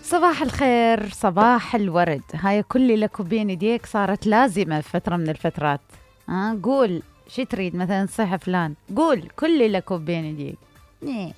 صباح الخير، صباح الورد. هاي كل لك وبين يديك صارت لازمة في فترة من الفترات. قول شي تريد، مثلا صح فلان، قول كل لك وبين يديك. إيه.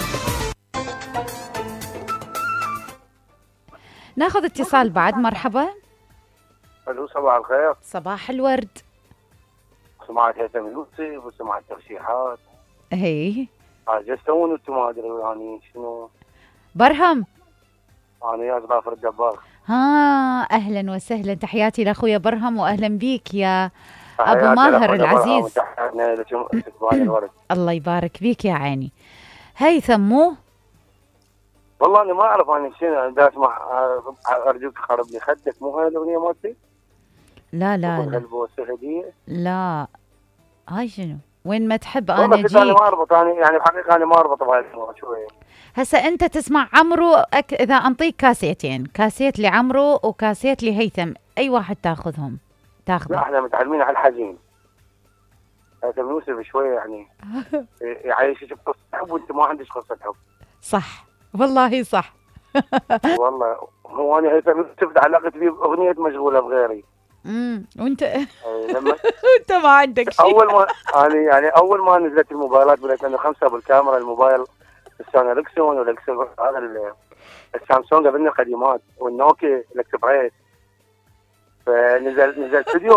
ناخذ اتصال بعد. مرحبا. الو، صباح الخير. صباح الورد. سمعت هيثم يوسف وسمعت ترشيحات. هي ايش تسوون انتم؟ ما ادري يعني شنو. برهم. انا يا ظافر الدباغ. اهلا وسهلا، تحياتي لاخويا برهم واهلا بيك يا ابو تحياتي ماهر لاخونا برهام العزيز. وتحياتنا لكم استقبال الورد. الله يبارك بيك يا عيني. هيثم مو والله انا ما اعرف انا شنو دا اسمع. ارجوك خرب لي خدك، مو هاي الاغنيه مالتي؟ لا لا ابو لا الهلبة والسعوديه. لا. هاي شنو؟ وين ما تحب والله انا كنت انا ما اجيك. اربط، انا يعني بحقيقه انا ما اربط بهاي الموضوع شويه. هسا انت تسمع عمرو اذا انطيك كاسيتين، كاسيت لعمرو وكاسيت لهيثم، اي واحد تاخذهم؟ لا تاخذه. احنا متعلمين على الحزين. هيثم يوسف شويه يعني يعيشك بقصه حب وانت ما عندك قصه حب. صح، والله صح. والله هو انا هيثم يوسف تعلقت فيه باغنيه مشغوله بغيري. وانت لما انت ما عندك شيء. اول ما انا يعني اول ما نزلت الموبايلات بال 2005 بالكاميرا الموبايل السوني ريكسون والاكسون هذا السامسونج قبلنا القديمات والنوكيا الاكسبريس. فنزل فيديو